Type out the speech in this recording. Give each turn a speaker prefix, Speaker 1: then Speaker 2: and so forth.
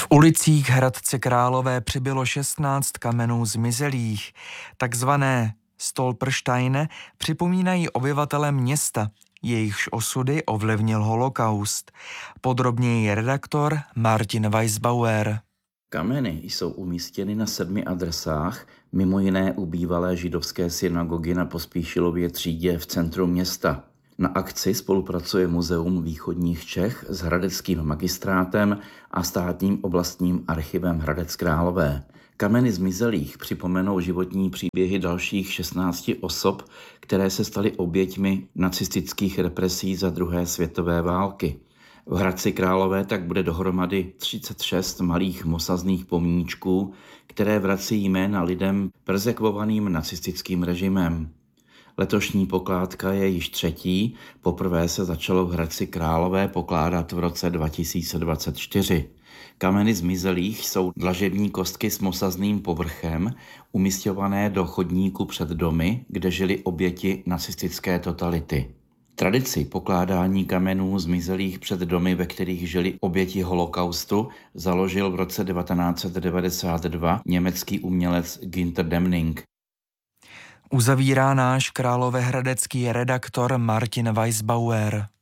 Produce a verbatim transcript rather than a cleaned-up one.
Speaker 1: V ulicích Hradce Králové přibylo šestnáct kamenů zmizelých. Takzvané Stolpersteine připomínají obyvatele města, jejichž osudy ovlivnil holokaust. Podrobněji redaktor Martin Weisbauer.
Speaker 2: Kameny jsou umístěny na sedmi adresách, mimo jiné u bývalé židovské synagogy na Pospíšilově třídě v centru města. Na akci spolupracuje Muzeum východních Čech s hradeckým magistrátem a státním oblastním archivem Hradec Králové. Kameny zmizelých připomenou životní příběhy dalších šestnácti osob, které se staly oběťmi nacistických represí za druhé světové války. V Hradci Králové tak bude dohromady třicet šest malých mosazných pomníčků, které vrací jména lidem perzekvovaným nacistickým režimem. Letošní pokládka je již třetí, poprvé se začalo v Hradci Králové pokládat v roce dva tisíce dvacet čtyři. Kameny zmizelých jsou dlažební kostky s mosazným povrchem, umisťované do chodníku před domy, kde žili oběti nacistické totality. Tradici pokládání kamenů zmizelých před domy, ve kterých žili oběti holokaustu, založil v roce devatenáct set devadesát dva německý umělec Günter Demning.
Speaker 1: Uzavírá náš královéhradecký redaktor Martin Weisbauer.